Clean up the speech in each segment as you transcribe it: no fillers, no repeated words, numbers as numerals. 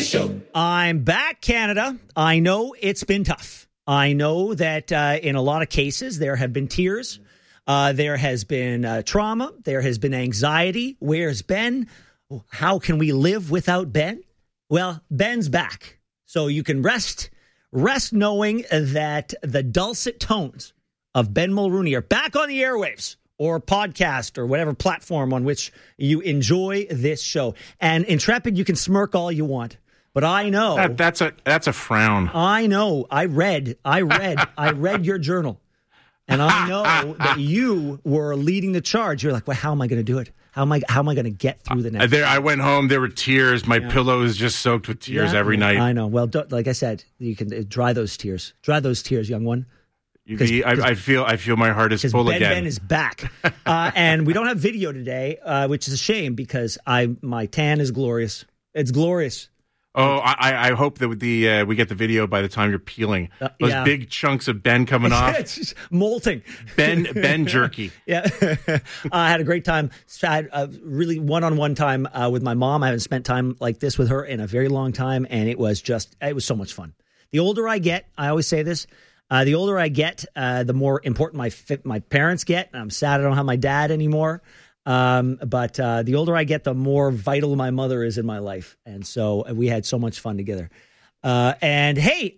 Show. I'm back, Canada. I know it's been tough. I know that in a lot of cases there have been tears. There has been trauma. There has been anxiety. Where's Ben? How can we live without Ben? Well, Ben's back. So you can rest knowing that the dulcet tones of Ben Mulrooney are back on the airwaves or podcast or whatever platform on which you enjoy this show. And Intrepid, you can smirk all you want. But I know that's a frown. I know. I read your journal. And I know that you were leading the charge. You're like, well, how am I going to do it? How am I going to get through the next? I went home. There were tears. My pillow is just soaked with tears every night. I know. Well, like I said, you can dry those tears. Dry those tears, young one. I feel my heart is full again. Ben is back, and we don't have video today, which is a shame because my tan is glorious. It's glorious. Oh, I hope that we get the video by the time you're peeling. Those big chunks of Ben coming off. It's just molting. Ben jerky. Yeah. I had a great time. I had a really one-on-one time with my mom. I haven't spent time like this with her in a very long time, and it was so much fun. The older I get, I always say this, the older I get, the more important my parents get. I'm sad I don't have my dad anymore. But the older I get, the more vital my mother is in my life. And so we had so much fun together. And hey,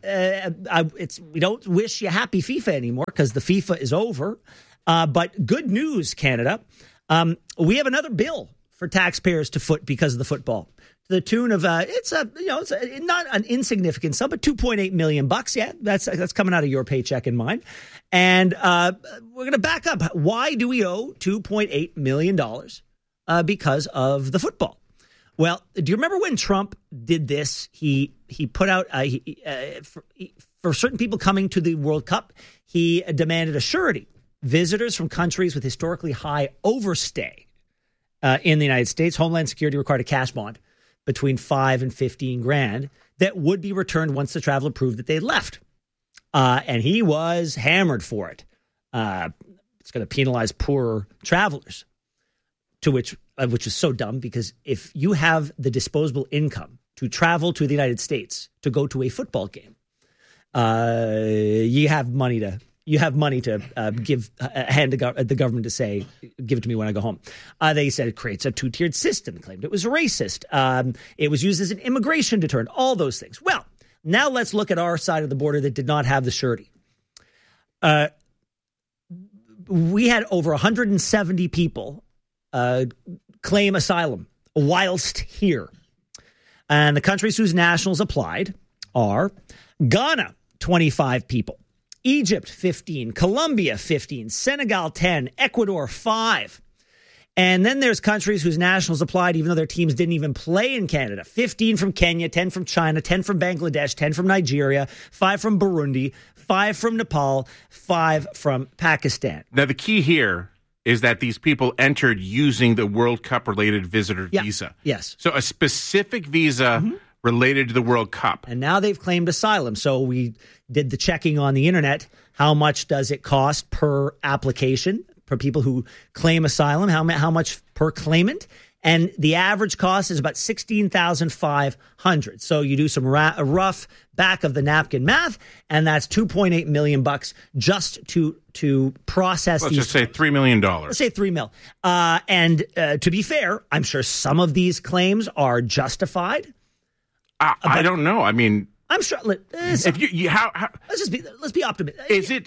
we don't wish you happy FIFA anymore because the FIFA is over. But good news, Canada. We have another bill for taxpayers to foot because of the football. To the tune of it's not an insignificant sum, but $2.8 million. Yeah, that's coming out of your paycheck and mine. And we're going to back up. Why do we owe $2.8 million because of the football? Well, do you remember when Trump did this? He put out for certain people coming to the World Cup, he demanded a surety. Visitors from countries with historically high overstay in the United States, Homeland Security required a cash bond between $5,000 and $15,000 that would be returned once the traveler proved that they left. And he was hammered for it. It's going to penalize poorer travelers, which is so dumb because if you have the disposable income to travel to the United States to go to a football game, you have money to give hand to the government to say, give it to me when I go home. They said it creates a two-tiered system, claimed it was racist. It was used as an immigration deterrent, all those things. Well, now let's look at our side of the border that did not have the surety. We had over 170 people claim asylum whilst here. And the countries whose nationals applied are Ghana, 25 people. Egypt, 15. Colombia, 15. Senegal, 10. Ecuador, 5. And then there's countries whose nationals applied even though their teams didn't even play in Canada. 15 from Kenya, 10 from China, 10 from Bangladesh, 10 from Nigeria, 5 from Burundi, 5 from Nepal, 5 from Pakistan. Now, the key here is that these people entered using the World Cup-related visitor visa. Yes. So a specific visa related to the World Cup. And now they've claimed asylum. So we did the checking on the internet. How much does it cost per application for people who claim asylum? How much per claimant? And the average cost is about $16,500. So you do some rough back of the napkin math, and that's $2.8 million just to process. Let's just say $3 million. Let's say $3 million. And to be fair, I'm sure some of these claims are justified. I don't know. I mean, I'm sure. Let's be optimistic.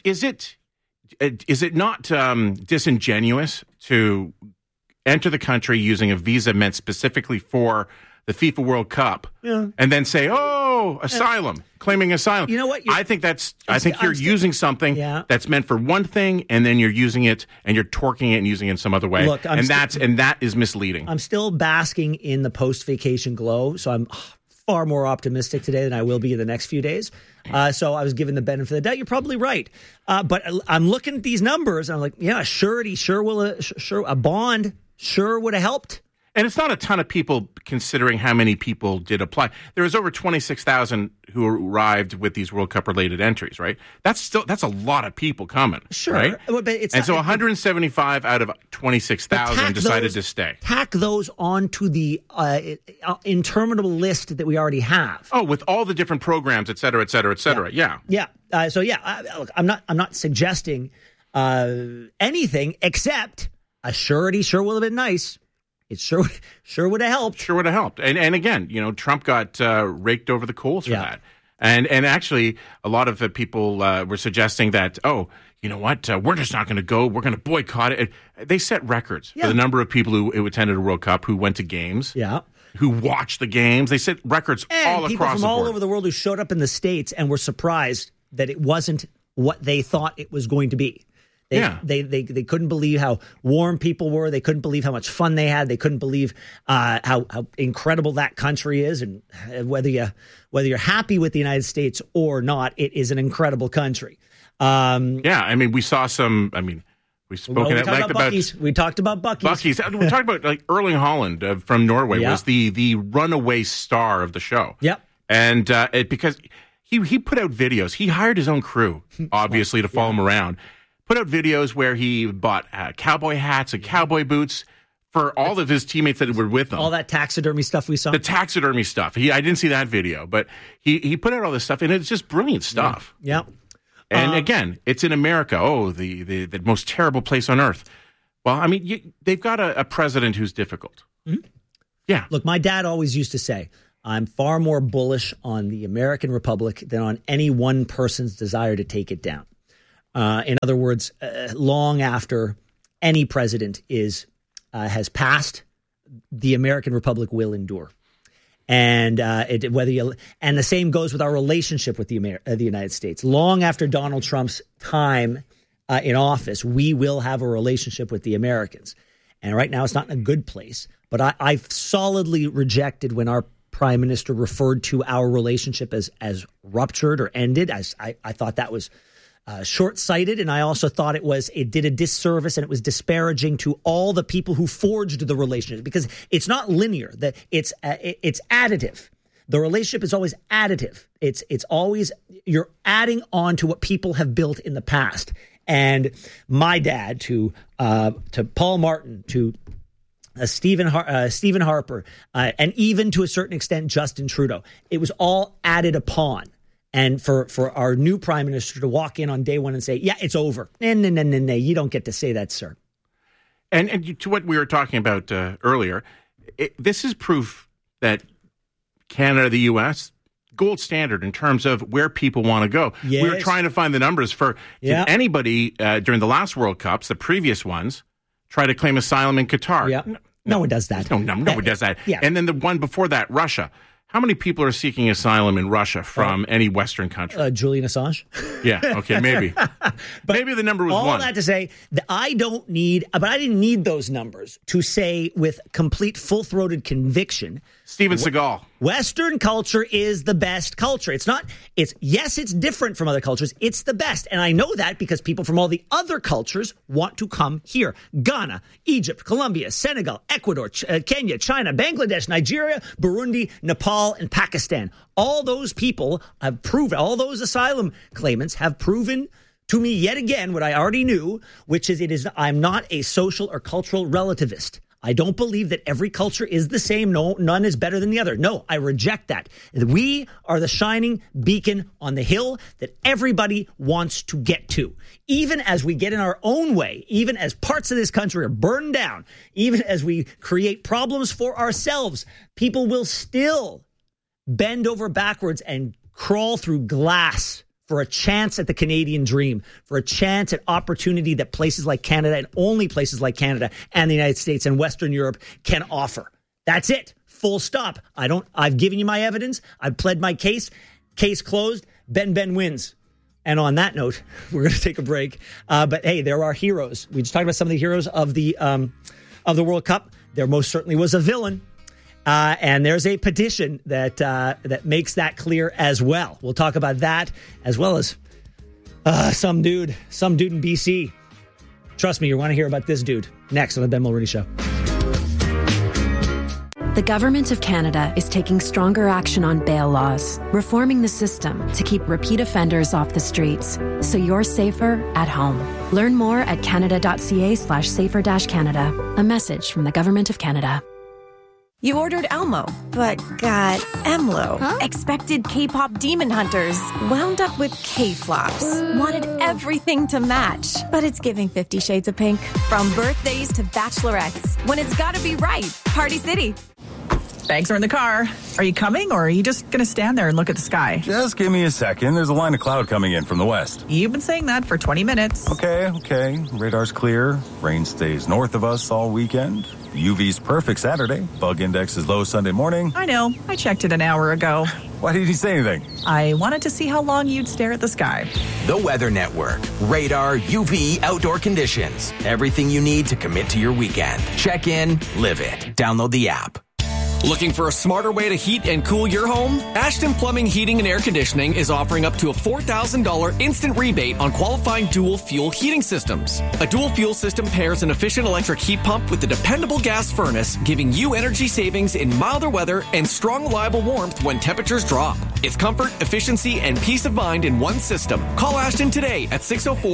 Is it not disingenuous to enter the country using a visa meant specifically for the FIFA World Cup, and then say, "Oh, asylum, claiming asylum"? You know what? I think you're using something that's meant for one thing, and then you're using it and you're torquing it and using it in some other way. Look, that is misleading. I'm still basking in the post-vacation glow, so I'm far more optimistic today than I will be in the next few days. So I was given the benefit of the doubt. You're probably right. But I'm looking at these numbers and I'm like, yeah, a surety a bond sure would have helped. And it's not a ton of people considering how many people did apply. There was over 26,000 who arrived with these World Cup related entries, right? That's a lot of people coming. Sure. Right? But it's and so 175 out of 26,000 decided to stay. Tack those onto the interminable list that we already have. Oh, with all the different programs, et cetera, et cetera, et cetera. Yeah. Look, I'm not suggesting anything except a surety sure will have been nice. It sure would have helped. Sure would have helped. And again, Trump got raked over the coals for that. And actually, a lot of the people were suggesting that, you know what, we're just not going to go. We're going to boycott it. They set records for the number of people who attended a World Cup, who went to games, who watched the games. They set records all across the board. People from all over the world who showed up in the States and were surprised that it wasn't what they thought it was going to be. They couldn't believe how warm people were. They couldn't believe how much fun they had. They couldn't believe how incredible that country is. And whether you're happy with the United States or not, it is an incredible country. We saw some. We've spoken at length about Buc-ee's. We talked about Buc-ee's. We talked about Erling Haaland from Norway was the runaway star of the show. Yep. And because he put out videos. He hired his own crew, obviously, to follow him around. Put out videos where he bought cowboy hats and cowboy boots for all of his teammates that were with him. All that taxidermy stuff we saw. The taxidermy stuff. I didn't see that video, but he put out all this stuff, and it's just brilliant stuff. Yeah. And again, it's in America. Oh, the most terrible place on earth. Well, they've got a president who's difficult. Mm-hmm. Yeah. Look, my dad always used to say, I'm far more bullish on the American Republic than on any one person's desire to take it down. In other words, long after any president has passed, the American Republic will endure, and the same goes with our relationship with the United States. Long after Donald Trump's time in office, we will have a relationship with the Americans, and right now it's not in a good place. But I've solidly rejected when our Prime Minister referred to our relationship as ruptured or ended. I thought that was short-sighted, and I also thought it did a disservice and it was disparaging to all the people who forged the relationship, because it's not linear. That it's additive. The relationship is always additive. It's always you're adding on to what people have built in the past. And my dad to Paul Martin to Stephen Harper and even to a certain extent Justin Trudeau, it was all added upon. And for our new prime minister to walk in on day one and say, yeah, it's over. No, you don't get to say that, sir. And to what we were talking about earlier, this is proof that Canada, the U.S., gold standard in terms of where people want to go. Yes. We were trying to find the numbers for anybody during the last World Cups, the previous ones, try to claim asylum in Qatar. Yeah. No one does that. No one does that. Yeah. And then the one before that, Russia. How many people are seeking asylum in Russia from any Western country? Julian Assange. Yeah, okay, maybe. Maybe the number was all one. All that to say, I didn't need those numbers to say with complete full-throated conviction. Steven Seagal. Western culture is the best culture. It's different from other cultures. It's the best. And I know that because people from all the other cultures want to come here. Ghana, Egypt, Colombia, Senegal, Ecuador, Kenya, China, Bangladesh, Nigeria, Burundi, Nepal, and Pakistan. All those people have proven, all those asylum claimants have proven to me yet again what I already knew, which is I'm not a social or cultural relativist. I don't believe that every culture is the same. No, none is better than the other. No, I reject that. We are the shining beacon on the hill that everybody wants to get to. Even as we get in our own way, even as parts of this country are burned down, even as we create problems for ourselves, people will still bend over backwards and crawl through glass for a chance at the Canadian dream, for a chance at opportunity that places like Canada and only places like Canada and the United States and Western Europe can offer. That's it. Full stop. I've given you my evidence. I've pled my case. Case closed. Ben wins. And on that note, we're going to take a break. But hey, there are heroes. We just talked about some of the heroes of the World Cup. There most certainly was a villain. And there's a petition that makes that clear as well. We'll talk about that as well as some dude in BC. Trust me, you want to hear about this dude next on the Ben Mulroney Show. The Government of Canada is taking stronger action on bail laws, reforming the system to keep repeat offenders off the streets, so you're safer at home. Learn more at canada.ca/safer-canada. A message from the Government of Canada. You ordered Elmo, but got Emlo. Huh? Expected K-pop demon hunters. Wound up with K-flops. Wanted everything to match, but it's giving 50 Shades of Pink. From birthdays to bachelorettes, when it's gotta be right. Party City. Bags are in the car. Are you coming, or are you just going to stand there and look at the sky? Just give me a second. There's a line of cloud coming in from the west. You've been saying that for 20 minutes. Okay. Radar's clear. Rain stays north of us all weekend. UV's perfect Saturday. Bug index is low Sunday morning. I know. I checked it an hour ago. Why did you say anything? I wanted to see how long you'd stare at the sky. The Weather Network. Radar, UV, outdoor conditions. Everything you need to commit to your weekend. Check in, live it. Download the app. Looking for a smarter way to heat and cool your home? Ashton Plumbing, Heating, and Air Conditioning is offering up to a $4,000 instant rebate on qualifying dual fuel heating systems. A dual fuel system pairs an efficient electric heat pump with a dependable gas furnace, giving you energy savings in milder weather and strong, reliable warmth when temperatures drop. It's comfort, efficiency, and peace of mind in one system. Call Ashton today at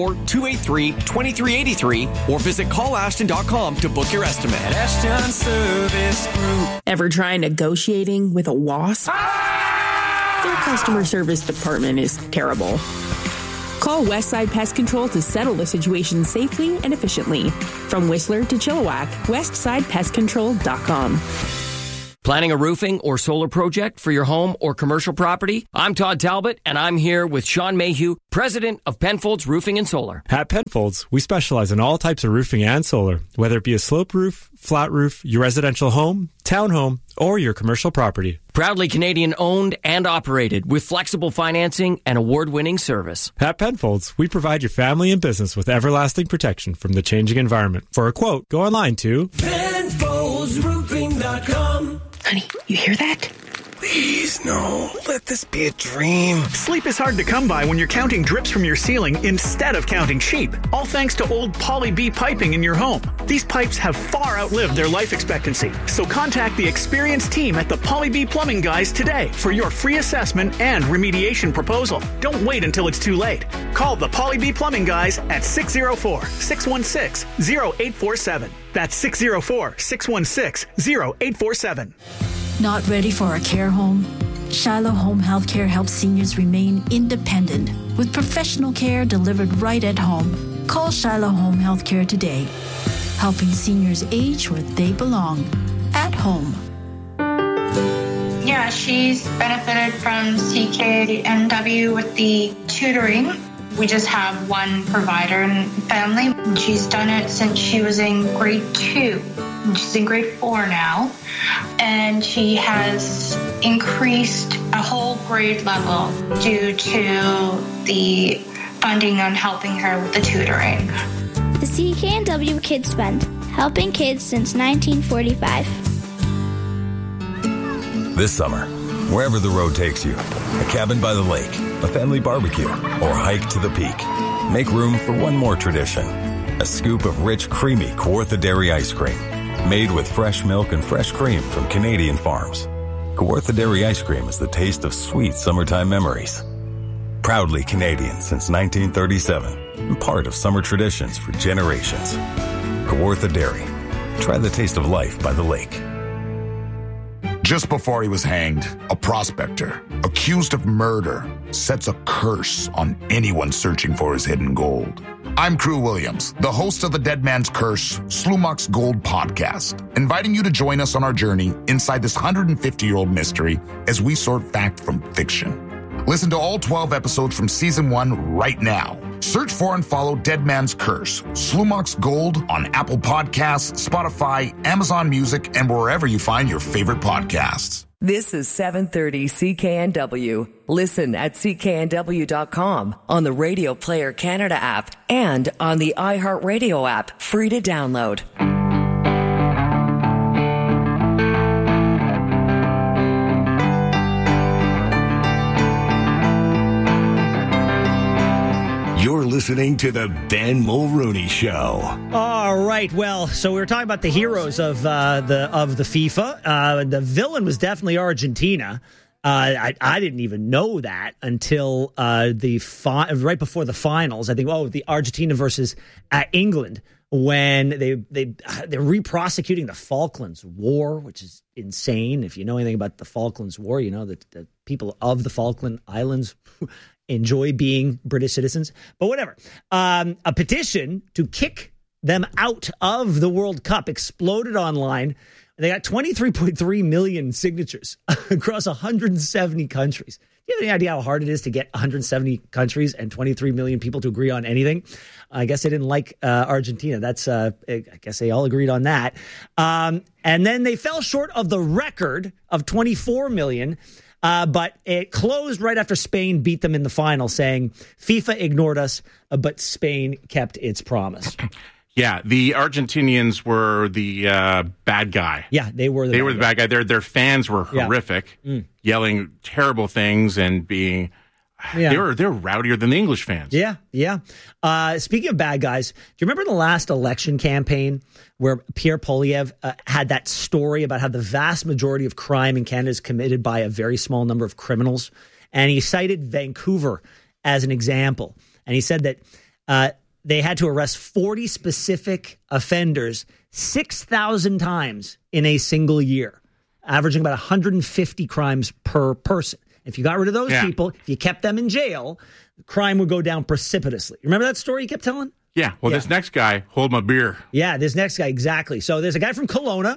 604-283-2383 or visit callashton.com to book your estimate. Ashton Service Group. Ever try negotiating with a wasp? Their customer service department is terrible. Call Westside Pest Control to settle the situation safely and efficiently. From Whistler to Chilliwack, westsidepestcontrol.com. Planning a roofing or solar project for your home or commercial property? I'm Todd Talbot, and I'm here with Sean Mayhew, president of Penfolds Roofing and Solar. At Penfolds, we specialize in all types of roofing and solar, whether it be a slope roof, flat roof, your residential home, townhome, or your commercial property. Proudly Canadian owned and operated with flexible financing and award-winning service. At Penfolds, we provide your family and business with everlasting protection from the changing environment. For a quote, go online to PenfoldsRoofing.com. Honey, you hear that? Please, no. Let this be a dream. Sleep is hard to come by when you're counting drips from your ceiling instead of counting sheep. All thanks to old Poly B piping in your home. These pipes have far outlived their life expectancy. So contact the experienced team at the Poly B Plumbing Guys today for your free assessment and remediation proposal. Don't wait until it's too late. Call the Poly B Plumbing Guys at 604-616-0847. That's 604-616-0847. Not ready for a care home? Shiloh Home Healthcare helps seniors remain independent with professional care delivered right at home. Call Shiloh Home Healthcare today, helping seniors age where they belong, at home. Yeah, she's benefited from CKNW with the tutoring. We just have one provider in the family. She's done it since she was in grade 2. She's in grade 4 now, and she has increased a whole grade level due to the funding on helping her with the tutoring. The CKNW Kids Fund, helping kids since 1945. This summer, wherever the road takes you, a cabin by the lake, a family barbecue, or hike to the peak, make room for one more tradition. A scoop of rich, creamy Kawartha Dairy ice cream, made with fresh milk and fresh cream from Canadian farms. Kawartha Dairy ice cream is the taste of sweet summertime memories. Proudly Canadian since 1937 and part of summer traditions for generations. Kawartha Dairy. Try the taste of life by the lake. Just before he was hanged, a prospector, accused of murder, sets a curse on anyone searching for his hidden gold. I'm Crew Williams, the host of the Dead Man's Curse, Slumok's Gold podcast, inviting you to join us on our journey inside this 150-year-old mystery as we sort fact from fiction. Listen to all 12 episodes from season 1 right now. Search for and follow Dead Man's Curse, Slumok's Gold on Apple Podcasts, Spotify, Amazon Music, and wherever you find your favorite podcasts. This is 730 CKNW. Listen at cknw.com, on the Radio Player Canada app, and on the iHeartRadio app, free to download. You're listening listening to the Ben Mulrooney Show. All right. Well, so we were talking about the heroes of the FIFA. The villain was definitely Argentina. I didn't even know that until right before the finals. I think, the Argentina versus England, when they're re-prosecuting the Falklands War, which is insane. If you know anything about the Falklands War, you know that the people of the Falkland Islands enjoy being British citizens. But whatever. A petition to kick them out of the World Cup exploded online. They got 23.3 million signatures across 170 countries. Do you have any idea how hard it is to get 170 countries and 23 million people to agree on anything? I guess they didn't like Argentina. I guess they all agreed on that. And then they fell short of the record of 24 million. But it closed right after Spain beat them in the final, saying FIFA ignored us, but Spain kept its promise. Yeah, the Argentinians were the bad guy. Yeah, they were the bad guy. Their fans were horrific, yelling terrible things and being... Yeah. They're rowdier than the English fans. Yeah. Speaking of bad guys, do you remember the last election campaign where Pierre Poilievre had that story about how the vast majority of crime in Canada is committed by a very small number of criminals? And he cited Vancouver as an example. And he said that they had to arrest 40 specific offenders 6,000 times in a single year, averaging about 150 crimes per person. If you got rid of those people, if you kept them in jail, crime would go down precipitously. Remember that story you kept telling? Yeah. Well, this next guy, hold my beer. Yeah, this next guy, exactly. So there's a guy from Kelowna.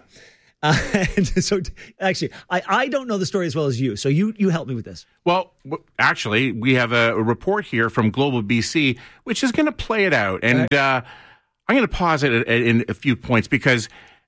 And so actually, I don't know the story as well as you. So you help me with this. Well, actually, we have a report here from Global BC, which is going to play it out. And I'm going to pause it in a few points because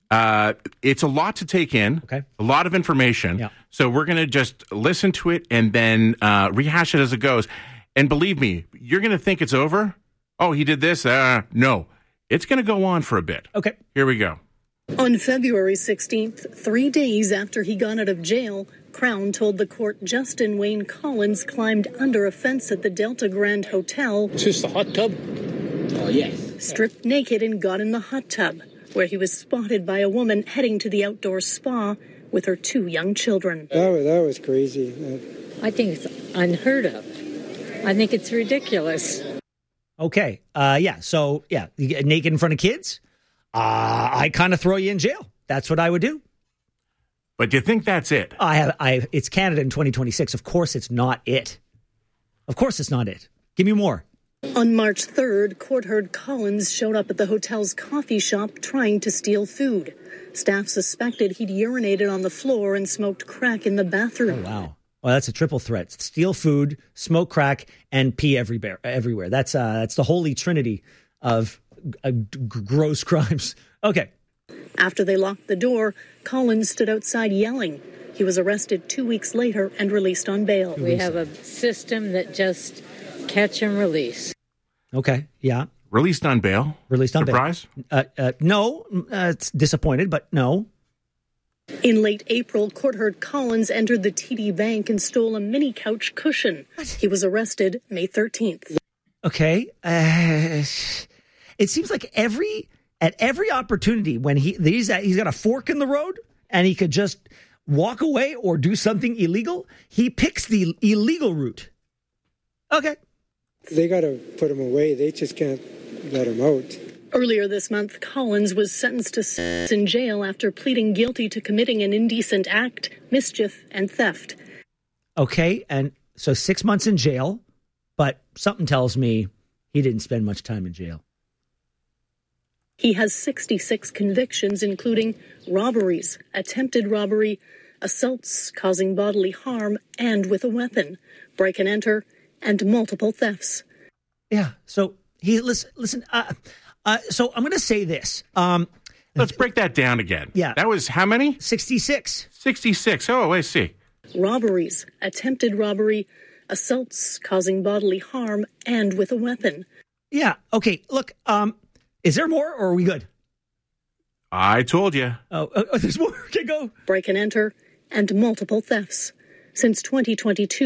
it's a lot to take in, a lot of information. Yeah. So we're going to just listen to it and then rehash it as it goes. And believe me, you're going to think it's over. Oh, he did this. No, it's going to go on for a bit. Okay. Here we go. On February 16th, 3 days after he got out of jail, Crown told the court Justin Wayne Collins climbed under a fence at the Delta Grand Hotel. Is this the hot tub? Oh, yes. Stripped naked and got in the hot tub, where he was spotted by a woman heading to the outdoor spa with her 2 young children. That was crazy. I think it's unheard of. I think it's ridiculous. Okay. So, you get naked in front of kids. I kind of throw you in jail. That's what I would do. But do you think that's it? It's Canada in 2026. Of course it's not it. Of course it's not it. Give me more. On March 3rd, court heard Collins showed up at the hotel's coffee shop trying to steal food. Staff suspected he'd urinated on the floor and smoked crack in the bathroom. Oh, wow. Well, that's a triple threat. Steal food, smoke crack, and pee everywhere. That's the holy trinity of gross crimes. Okay. After they locked the door, Collins stood outside yelling. He was arrested 2 weeks later and released on bail. We have a system that just catch and release. Okay, yeah. Released on bail? Surprise? No, it's disappointed, but no. In late April, court heard Collins entered the TD Bank and stole a mini couch cushion. He was arrested May 13th. Okay. It seems like at every opportunity when he's got a fork in the road and he could just walk away or do something illegal, he picks the illegal route. Okay. They got to put him away. They just can't let him out. Earlier this month, Collins was sentenced to 6 months in jail after pleading guilty to committing an indecent act, mischief, and theft. Okay, and so 6 months in jail, but something tells me he didn't spend much time in jail. He has 66 convictions, including robberies, attempted robbery, assaults causing bodily harm and with a weapon, break and enter, and multiple thefts. Yeah, so listen. So I'm going to say this. Let's break that down again. Yeah. That was how many? 66. 66. Oh, I see. Robberies, attempted robbery, assaults causing bodily harm, and with a weapon. Yeah. Okay. Look, is there more or are we good? I told you. Oh, there's more. Okay, go. Break and enter, and multiple thefts. Since 2022,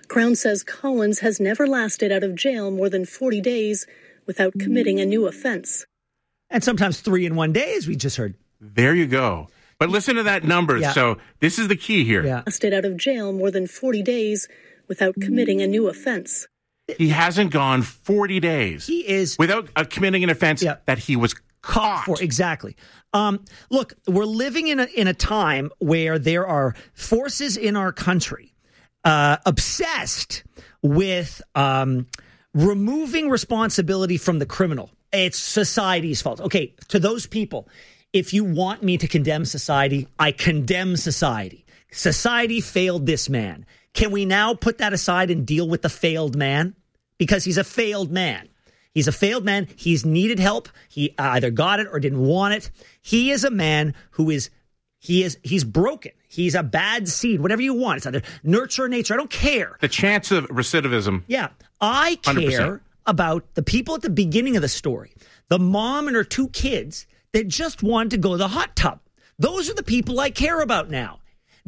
Crown says Collins has never lasted out of jail more than 40 days without committing a new offense. And sometimes 3 in one day, as we just heard. There you go. But listen to that number. Yeah. So this is the key here. Yeah. Lasted out of jail more than 40 days without committing a new offense. He hasn't gone 40 days. He is without committing an offense that he was caught for. Exactly. Look, we're living in a time where there are forces in our country obsessed with removing responsibility from the criminal. It's society's fault. Okay, to those people, if you want me to condemn society, I condemn society. Society failed this man. Can we now put that aside and deal with the failed man? Because he's a failed man. He's a failed man. He's needed help. He either got it or didn't want it. He is a man who he's broken. He's a bad seed, whatever you want. It's either nurture or nature. I don't care. The chance of recidivism. Yeah. I care 100%. about the people at the beginning of the story. The mom and her 2 kids that just wanted to go to the hot tub. Those are the people I care about now.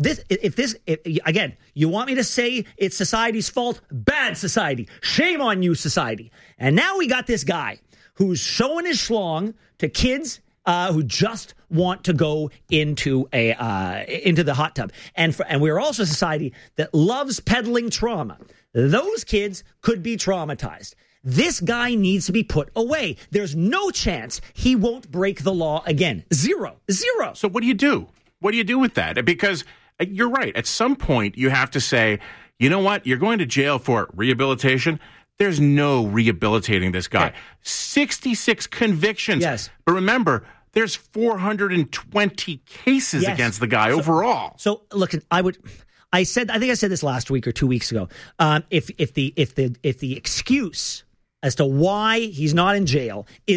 Again, you want me to say it's society's fault? Bad society. Shame on you, society. And now we got this guy who's showing his schlong to kids who just want to go into the hot tub. And we're also a society that loves peddling trauma. Those kids could be traumatized. This guy needs to be put away. There's no chance he won't break the law again. Zero. So what do you do? What do you do with that? Because you're right. At some point, you have to say, you know what? You're going to jail for rehabilitation. There's no rehabilitating this guy. 66 convictions. Yes. But remember, there's 420 cases against the guy overall. So look, I think I said this last week or 2 weeks ago. If the excuse as to why he's not in jail is